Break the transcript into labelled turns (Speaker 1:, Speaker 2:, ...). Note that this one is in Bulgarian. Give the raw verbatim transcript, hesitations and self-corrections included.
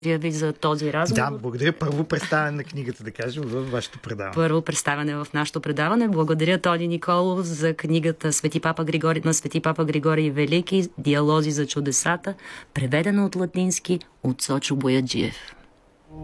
Speaker 1: ви за този разговор.
Speaker 2: Да, благодаря. Първо представяне на книгата, да кажем, във вашето предаване.
Speaker 1: Първо представяне в нашето предаване. Благодаря, Тони Николов, за книгата Свети Папа Григорий, на Свети Папа Григорий Велики, Диалози за чудесата, преведена от латински от Сочо Бояджиев.